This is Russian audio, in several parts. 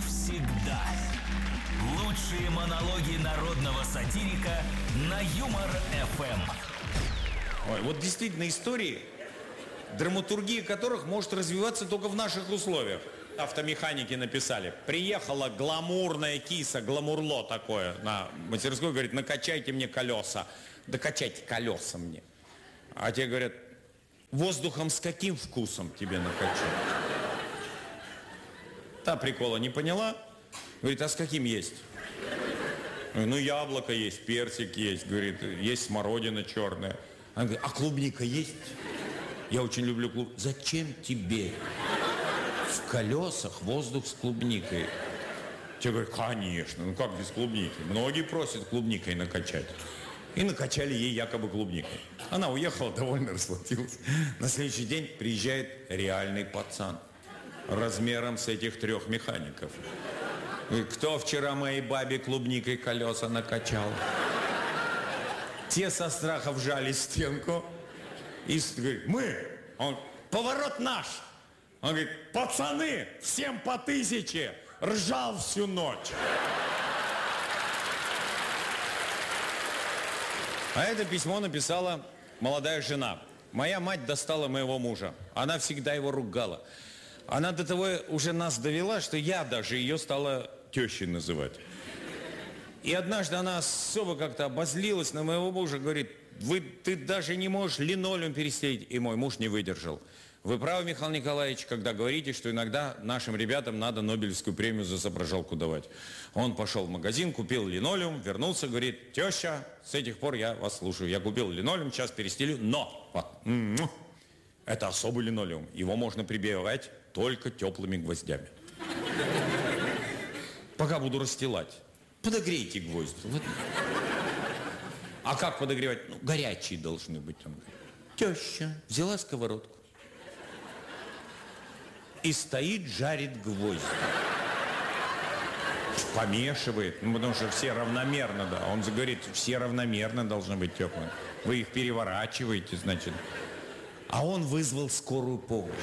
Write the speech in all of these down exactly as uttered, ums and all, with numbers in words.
навсегда. Лучшие монологи народного сатирика на Юмор-эф эм. Ой, вот действительно истории, драматургия которых может развиваться только в наших условиях. Автомеханики написали: приехала гламурная киса, гламурло такое на мастерскую, говорит: накачайте мне колеса. Да качайте колеса мне. А те говорят: воздухом с каким вкусом тебе накачать? Та прикола не поняла. Говорит: а с каким есть? Ну, яблоко есть, персик есть, говорит, есть смородина черная. Она говорит: а клубника есть? Я очень люблю клубнику. Зачем тебе в колесах воздух с клубникой? Те говорят: конечно, ну как без клубники? Многие просят клубникой накачать. И накачали ей якобы клубникой. Она уехала, довольно расплатилась. На следующий день приезжает реальный пацан размером с этих трех механиков. Говорит: кто вчера моей бабе клубникой колеса накачал? Те со страха вжали стенку и говорит: мы. Он: поворот наш. Он говорит: пацаны, всем по тысяче. Ржал всю ночь. А это письмо написала молодая жена. Моя мать достала моего мужа. Она всегда его ругала. Она до того уже нас довела, что я даже ее стала тещей называть. И однажды она особо как-то обозлилась на моего мужа, говорит: Вы, ты даже не можешь линолеум перестелить. И мой муж не выдержал. Вы правы, Михаил Николаевич, когда говорите, что иногда нашим ребятам надо Нобелевскую премию за соображалку давать. Он пошел в магазин, купил линолеум, вернулся, говорит: теща, с этих пор я вас слушаю. Я купил линолеум, сейчас перестелю, но это особый линолеум. Его можно прибивать только теплыми гвоздями. Пока буду расстилать, подогрейте гвозди. А как подогревать? Ну, горячие должны быть. Теща взяла сковородку и стоит, жарит гвозди. Помешивает, ну, потому что все равномерно, да. Он говорит: все равномерно должны быть теплые. Вы их переворачиваете, значит. А он вызвал скорую помощь.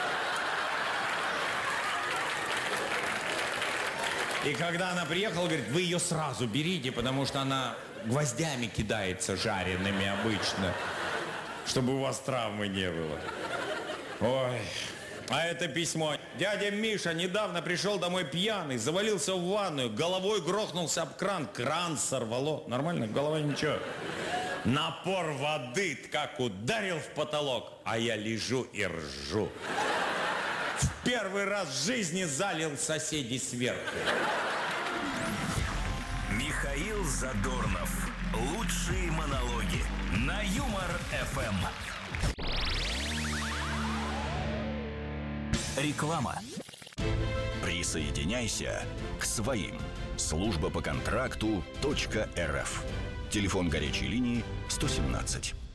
И когда она приехала, говорит: вы ее сразу берите, потому что она гвоздями кидается жареными обычно, чтобы у вас травмы не было. Ой. А это письмо. Дядя Миша недавно пришел домой пьяный, завалился в ванную, головой грохнулся об кран, кран сорвало. Нормально? Голова ничего. Напор воды как ударил в потолок, а я лежу и ржу. В первый раз в жизни залил соседей сверху. Михаил Задорнов. Лучшие монологи на Юмор-эф эм. Реклама. Присоединяйся к своим. Служба по контракту .рф. Телефон горячей линии сто семнадцать.